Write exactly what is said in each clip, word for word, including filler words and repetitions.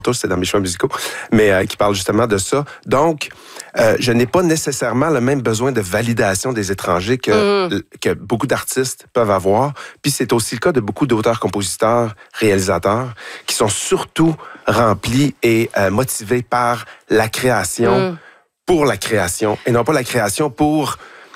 tous, c'est dans mes choix musicaux, mais euh, qui parle justement de ça. Donc, euh, je n'ai pas nécessairement le même besoin de validation des étrangers que, mm. que beaucoup d'artistes peuvent avoir. Puis c'est aussi le cas de beaucoup d'auteurs, compositeurs, réalisateurs, qui sont surtout remplis et euh, motivés par la création, mm. pour la création, et non pas la création pour...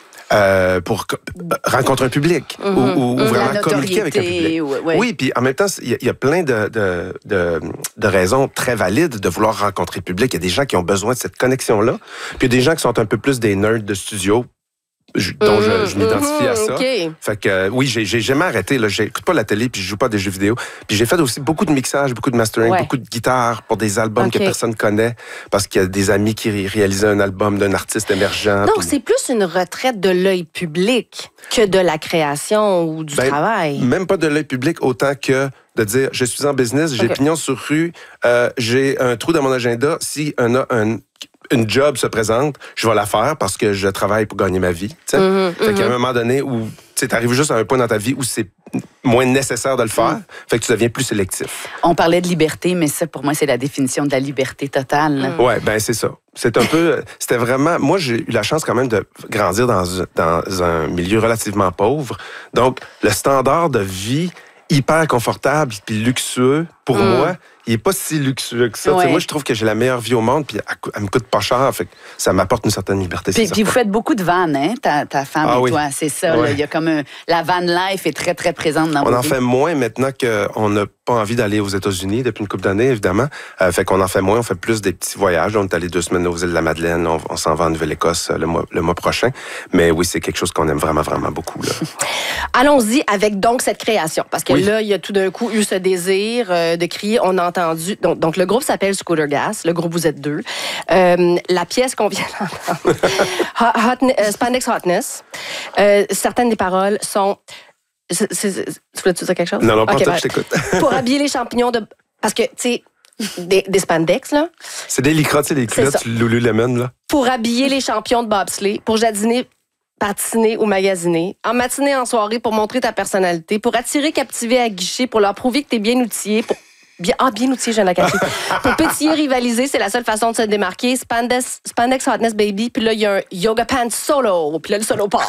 Euh, pour rencontrer un public mm-hmm. ou, ou, ou vraiment communiquer avec un public. Ouais. Oui, puis en même temps, il y, y a plein de, de, de, de raisons très valides de vouloir rencontrer le public. Il y a des gens qui ont besoin de cette connexion-là, puis il y a des gens qui sont un peu plus des nerds de studio, Je, dont je, je m'identifie mmh, à ça. Okay. Fait que euh, oui, j'ai, j'ai jamais arrêté. Là, j'écoute pas la télé puis je joue pas à des jeux vidéo. Puis j'ai fait aussi beaucoup de mixage, beaucoup de mastering, ouais. beaucoup de guitare pour des albums okay. que personne connaît parce qu'il y a des amis qui réalisaient un album d'un artiste émergent. Donc puis... c'est plus une retraite de l'œil public que de la création ou du ben, travail. Même pas de l'œil public autant que de dire je suis en business, j'ai okay. pignon sur rue, euh, j'ai un trou dans mon agenda. Si un, un une job se présente, je vais la faire parce que je travaille pour gagner ma vie. Mm-hmm, fait mm-hmm. qu'à un moment donné où tu arrives juste à un point dans ta vie où c'est moins nécessaire de le faire, mm. fait que tu deviens plus sélectif. On parlait de liberté, mais ça, pour moi, c'est la définition de la liberté totale. Mm. Ouais, ben c'est ça. C'est un peu... C'était vraiment... Moi, j'ai eu la chance quand même de grandir dans, dans un milieu relativement pauvre. Donc, le standard de vie hyper confortable puis luxueux, pour mm. moi, il n'est pas si luxueux que ça. Ouais. Moi, je trouve que j'ai la meilleure vie au monde, puis elle, elle me coûte pas cher, fait que ça m'apporte une certaine liberté. Puis, puis vous faites beaucoup de vannes, hein, ta, ta femme ah, et oui. toi, c'est ça. Ouais. Il y a comme un, la van life est très, très présente dans on vos en vies. fait moins maintenant qu'on n'a pas envie d'aller aux États-Unis depuis une couple d'années, évidemment. Euh, fait qu'on en fait moins, on fait plus des petits voyages. On est allé deux semaines aux îles de la Madeleine, on, on s'en va en Nouvelle-Écosse le mois, le mois prochain. Mais oui, c'est quelque chose qu'on aime vraiment, vraiment beaucoup. Là. Allons-y avec donc cette création, parce que oui. là, il y a tout d'un coup eu ce désir euh, de crier, on a entendu... Donc, donc le groupe s'appelle Scooter Gas. Le groupe, vous êtes deux. Euh, la pièce qu'on vient d'entendre, hot, hot, uh, Spandex Hotness. Euh, certaines des paroles sont... C'est, c'est, c'est, tu voulais-tu dire quelque chose? Non, non, pas okay, toi, ben, je t'écoute. Pour habiller les champignons de... Parce que, tu sais, des, des spandex, là. C'est des lycras, tu sais, les culottes Lululemon, là. Pour habiller les champions de bobsleigh, pour jardiner, patiner ou magasiner, en matinée, en soirée, pour montrer ta personnalité, pour attirer, captiver, aguicher, pour leur prouver que t'es bien outillé, pour... Bien, ah, bien outillé, je viens de la cacher. Pour pétiller, rivaliser, c'est la seule façon de se démarquer. Spandex, Spandex Hotness Baby, puis là, il y a un Yoga Pants solo, puis là, le solo part.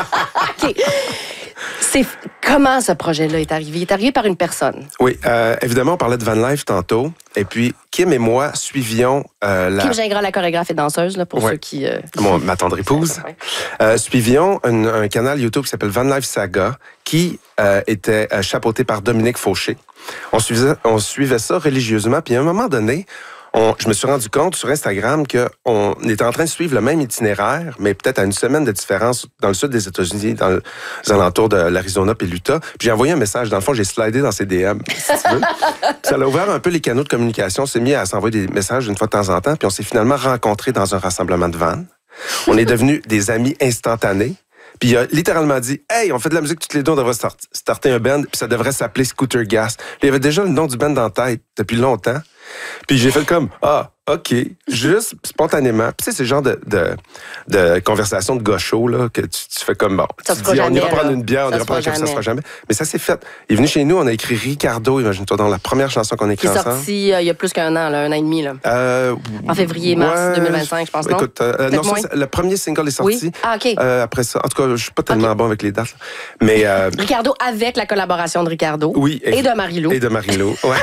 OK. C'est... Comment ce projet-là est arrivé? Il est arrivé par une personne. Oui, euh, évidemment, on parlait de Van Life tantôt. Et puis, Kim et moi suivions euh, la... Kim Gingras, la chorégraphe et danseuse, là, pour ouais. ceux qui... Euh... Mon, ma tendre épouse. Ouais. Euh, suivions un, un canal YouTube qui s'appelle Van Life Saga, qui euh, était euh, chapeauté par Dominique Fauché. On suivait, on suivait ça religieusement. Puis à un moment donné, on, je me suis rendu compte sur Instagram qu'on était en train de suivre le même itinéraire, mais peut-être à une semaine de différence dans le sud des États-Unis, dans les alentours de l'Arizona et l'Utah. Puis j'ai envoyé un message. Dans le fond, j'ai slidé dans ses D M, si tu veux. Ça a ouvert un peu les canaux de communication. On s'est mis à s'envoyer des messages une fois de temps en temps. Puis on s'est finalement rencontrés dans un rassemblement de vannes. On est devenus des amis instantanés. Puis il a littéralement dit « Hey, on fait de la musique toutes les deux, on devrait start, starter un band, puis ça devrait s'appeler Scooter Gas. » Il y avait déjà le nom du band dans la tête depuis longtemps. Puis j'ai fait comme « Ah, OK. » Juste spontanément. Puis tu sais, c'est le genre de, de, de conversation de gaucho, là, que tu, tu fais comme bon. Ça tu se dis, jamais, on ira prendre là. une bière, on ira prendre un café, ça se fera jamais. Mais ça s'est fait. Il est venu chez nous, on a écrit Ricardo, imagine-toi, dans la première chanson qu'on a écrite ensemble. Qui est sorti euh, il y a plus qu'un an, là, un an et demi. Là. Euh, en février, mars ouais, deux mille vingt-cinq, je pense, non? Écoute, euh, non, ça, le premier single est sorti. Oui? Ah, OK. Euh, après ça, en tout cas, je suis pas tellement okay. bon avec les dates. Mais, euh, Ricardo avec la collaboration de Ricardo. Oui. Et, et de Marie-Lou. Et de Marie-Lou, ouais.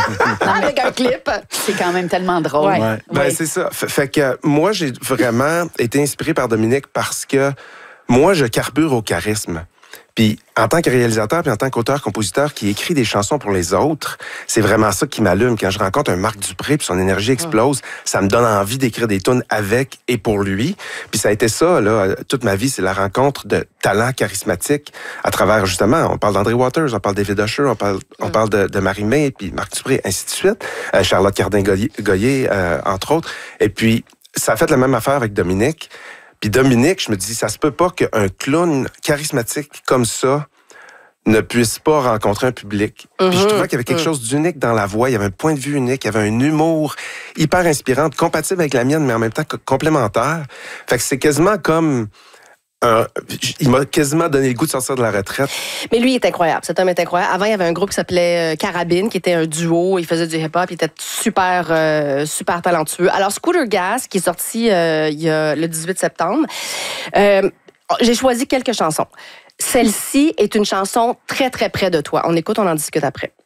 Avec un clip. C'est quand même tellement drôle. Ouais. Ouais. Ben, c'est ça. Fait, fait que moi, j'ai vraiment été inspiré par Dominique parce que moi, je carbure au charisme. Puis en tant que réalisateur, puis en tant qu'auteur-compositeur qui écrit des chansons pour les autres, c'est vraiment ça qui m'allume. Quand je rencontre un Marc Dupré, puis son énergie explose, ça me donne envie d'écrire des tunes avec et pour lui. Puis ça a été ça, là, toute ma vie, c'est la rencontre de talents charismatiques à travers, justement, on parle d'André Waters, on parle de David Usher, on parle, on parle de, de Marie-May, puis Marc Dupré, ainsi de suite. Euh, Charlotte Cardin-Goyer, euh, entre autres. Et puis, ça a fait la même affaire avec Dominique. Puis Dominique, je me dis, ça se peut pas qu'un clown charismatique comme ça ne puisse pas rencontrer un public. Mm-hmm. Puis je trouvais qu'il y avait quelque mm-hmm. chose d'unique dans la voix. Il y avait un point de vue unique. Il y avait un humour hyper inspirant, compatible avec la mienne, mais en même temps complémentaire. Fait que c'est quasiment comme Un, il m'a quasiment donné le goût de sortir de la retraite. Mais lui, il est incroyable. Cet homme est incroyable. Avant, il y avait un groupe qui s'appelait euh, Carabine, qui était un duo. Il faisait du hip-hop. Il était super, euh, super talentueux. Alors, Scooter Gas, qui est sorti euh, il y a le dix-huit septembre, euh, j'ai choisi quelques chansons. Celle-ci est une chanson très, très près de toi. On écoute, on en discute après.